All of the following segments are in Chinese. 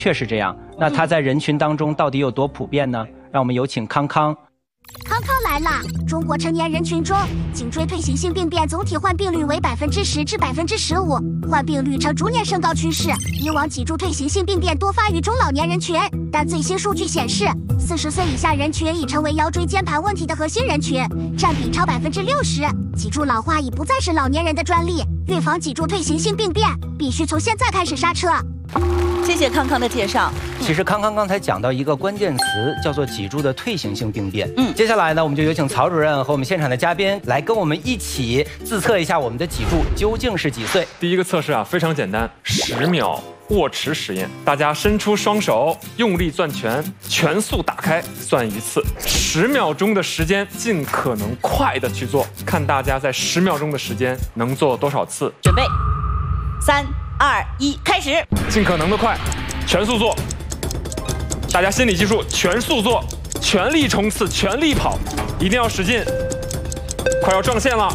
确实这样。那它在人群当中到底有多普遍呢？让我们有请康康。 康康来了！中国成年人群中，颈椎退行性病变总体患病率为10%至15%，患病率呈逐年升高趋势。以往脊柱退行性病变多发于中老年人群，但最新数据显示，40岁以下人群已成为腰椎间盘问题的核心人群，占比超60%。脊柱老化已不再是老年人的专利，预防脊柱退行性病变，必须从现在开始刹车。 谢谢康康的介绍。 其实康康刚才讲到一个关键词，叫做脊柱的退行性病变。接下来呢，我们就有请曹主任和我们现场的嘉宾来跟我们一起自测一下我们的脊柱究竟是几岁。 第一个测试啊，非常简单，10秒握持实验。大家伸出双手，用力攥拳，全速打开，算一次。10秒钟的时间，尽可能快的去做，看大家在10秒钟的时间能做多少次。 准备，3、2、1，开始！ 尽可能的快，全速做。大家心理记住，全速做，全力冲刺，全力跑，一定要使劲，快要撞线了。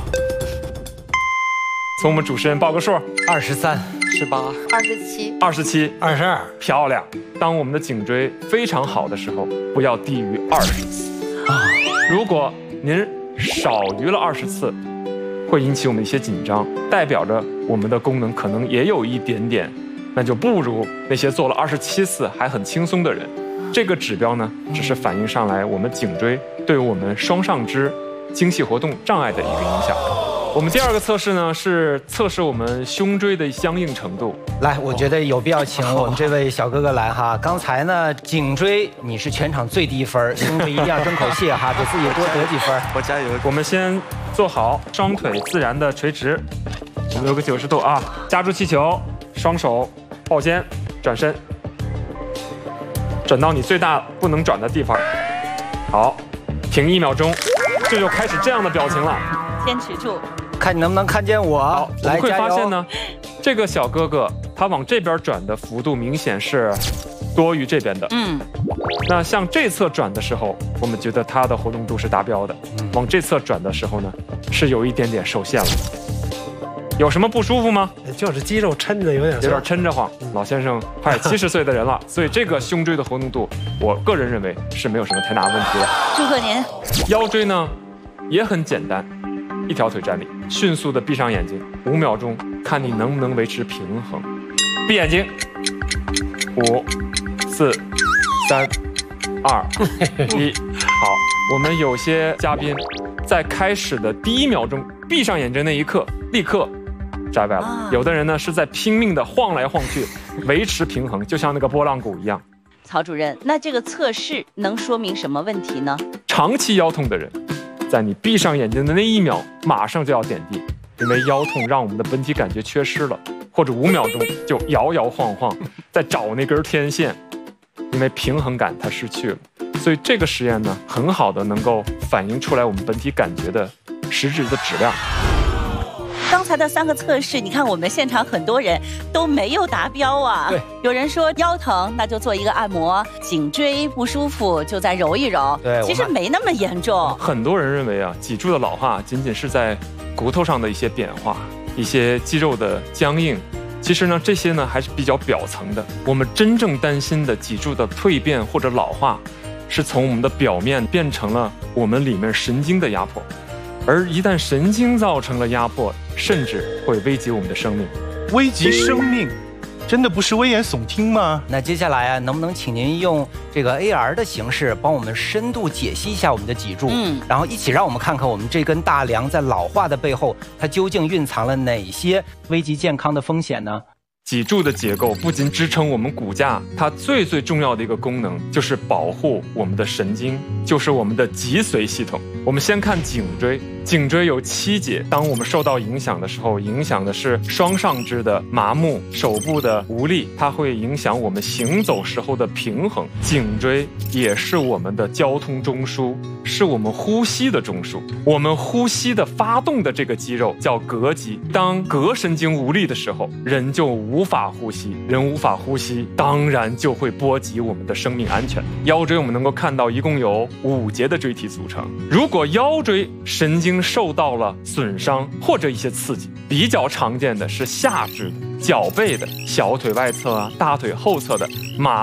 从我们主持人报个数 ：23、 18、 27、 27、 22， 漂亮。当我们的颈椎非常好的时候，不要低于20次。如果您少于了20次，会引起我们一些紧张，代表着我们的功能可能也有一点点，那就不如那些做了27次还很轻松的人。这个指标呢，只是反映上来我们颈椎对我们双上肢精细活动障碍的一个影响。我们第二个测试呢，是测试我们胸椎的相应程度。 来，我觉得有必要请我们这位小哥哥来哈。刚才呢，颈椎你是全场最低分，胸椎一定要争口气哈，给自己多得几分。 我加油！ 我们先做好双腿自然的垂直，我们有个90度啊，夹住气球，双手抱肩，转身，转到你最大不能转的地方。好，停1秒钟，这就开始这样的表情了。 坚持住。 看你能不能看见我。 好，我们会加油。 发现呢，这个小哥哥他往这边转的幅度明显是多于这边的。那向这侧转的时候，我们觉得他的活动度是达标的。往这侧转的时候呢，是有一点点受限了。有什么不舒服吗？ 就是肌肉抻着有点抻着慌。老先生快70岁的人了，所以这个胸椎的活动度，我个人认为是没有什么太大问题的。 祝贺您。 腰椎呢，也很简单。一条腿站立，迅速的闭上眼睛，5秒钟，看你能不能维持平衡。闭眼睛，5、4、3、2、1。好，我们有些嘉宾在开始的第1秒钟闭上眼睛那一刻，立刻摘崴了。有的人呢是在拼命的晃来晃去，维持平衡，就像那个拨浪鼓一样。 曹主任，那这个测试能说明什么问题呢？ 长期腰痛的人，在你闭上眼睛的那1秒，马上就要点地，因为腰痛让我们的本体感觉缺失了，或者5秒钟就摇摇晃晃，在找那根天线，因为平衡感它失去了。所以这个实验呢，很好的能够反映出来我们本体感觉的实质的质量。 刚才的3个测试，你看我们现场很多人都没有达标啊。 对， 有人说腰疼，那就做一个按摩；颈椎不舒服，就再揉一揉。 对， 其实没那么严重。 很多人认为啊，脊柱的老化仅仅是在骨头上的一些变化，一些肌肉的僵硬。其实呢，这些呢还是比较表层的。我们真正担心的脊柱的蜕变或者老化，是从我们的表面变成了我们里面神经的压迫。而一旦神经造成了压迫，甚至会危及我们的生命。 危及生命，真的不是危言耸听吗？ 那接下来啊，能不能请您用这个 AR 的形式，帮我们深度解析一下我们的脊柱，然后一起让我们看看我们这根大梁在老化的背后，它究竟蕴藏了哪些危及健康的风险呢？ 脊柱的结构不仅支撑我们骨架，它最重要的一个功能就是保护我们的神经，就是我们的脊髓系统。我们先看颈椎，颈椎有7节，当我们受到影响的时候，影响的是双上肢的麻木、手部的无力，它会影响我们行走时候的平衡。颈椎也是我们的交通中枢，是我们呼吸的中枢。我们呼吸的发动的这个肌肉叫膈肌，当膈神经无力的时候，人就无法呼吸，人无法呼吸，当然就会波及我们的生命安全。腰椎我们能够看到一共有5节的椎体组成，如果腰椎神经受到了损伤或者一些刺激，比较常见的是下肢的、脚背的、小腿外侧啊、大腿后侧的麻